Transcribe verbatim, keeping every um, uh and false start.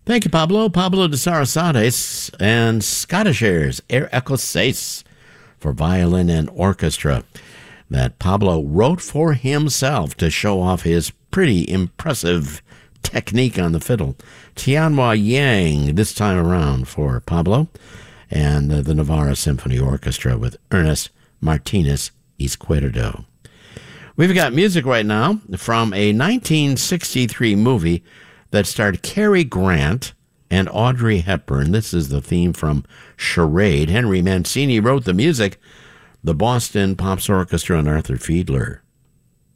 Thank you, Pablo. Pablo de Sarasate and Scottish airs, Air Écossaise, for violin and orchestra, that Pablo wrote for himself to show off his pretty impressive technique on the fiddle. Tianhua Yang, this time around for Pablo, and uh, the Navarra Symphony Orchestra with Ernest Martinez Izquierdo. We've got music right now from a nineteen sixty-three movie that starred Cary Grant and Audrey Hepburn. This is the theme from Charade. Henry Mancini wrote the music. The Boston Pops Orchestra and Arthur Fiedler.